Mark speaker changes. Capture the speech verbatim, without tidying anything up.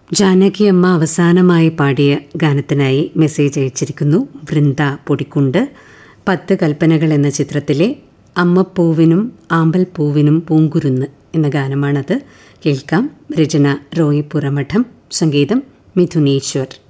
Speaker 1: ജാനകിയമ്മ അവസാനമായി പാടിയ ഗാനത്തിനായി മെസ്സേജ് അയച്ചിരിക്കുന്നു. വൃന്ദ പൊടിക്കുണ്ട്. പത്ത് കൽപ്പനകൾ എന്ന ചിത്രത്തിലെ അമ്മപ്പൂവിനും ആമ്പൽപ്പൂവിനും പൂങ്കുരുന്ന് എന്ന ഗാനമാണത്. കേൾക്കാം. രചന റോയി പുറമഠം, സംഗീതം മിഥുനേശ്വർ.